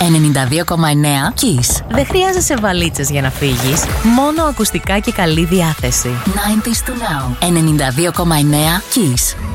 92,9 Kiss. Δεν χρειάζεσαι βαλίτσες για να φύγεις. Μόνο ακουστικά και καλή διάθεση. 90s to now. 92,9 Kiss.